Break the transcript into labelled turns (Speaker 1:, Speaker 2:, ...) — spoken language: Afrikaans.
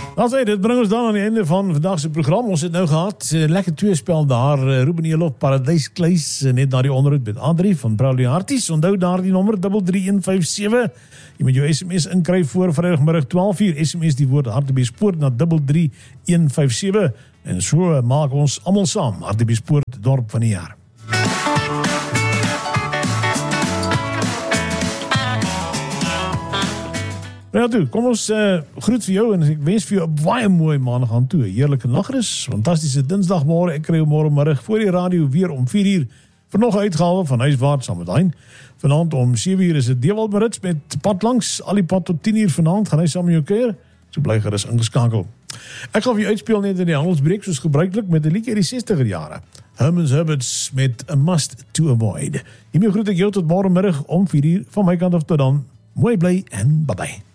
Speaker 1: Dit brengt ons dan aan die einde van vandaag se program. Ons het nou gehad, lekker tweespel daar, Ruben Elof, Paradise Kluis, net na die onderhoud met Adrie van Brouwlie Harties. Onthou daar die nommer 33157. Jy moet jou SMS inkry voor vrijdagmiddag 12:00. SMS die woord Hartbeespoort na 33157. En so maak ons almal saam Hartbeespoort dorp van die jaar. Nou ja, toe, kom ons groet vir jou en ek wens vir jou 'n baie mooi maandag aan toe. 'n Heerlike nagrus, fantastiese dinsdagmôre. Ek kry jou môre voor die radio weer om 4:00 vir nog 'n uitgawe van Huiswaarts saam met Hein. Vanaand om 7:00 is dit Dewald Marits met Pad Langs, al die pad tot 10:00 vanaand. Gaan hy saam met jou kuier? So bly gerus ingeskakel. Ek gaan vir jou uitspeel net in die handelsbreek soos gebruiklik met 'n liedjie uit die 60er jare. Herman's Herberts met A Must to Avoid. Hiermee groet ek jou tot môre middag om 4:00 van my kant af tot dan. Mooi bly en bye bye.